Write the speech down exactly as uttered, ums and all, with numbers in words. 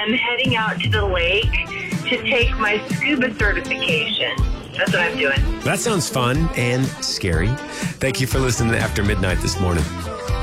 I'm heading out to the lake to take my scuba certification. That's what I'm doing. That sounds fun and scary. Thank you for listening to After Midnight this morning.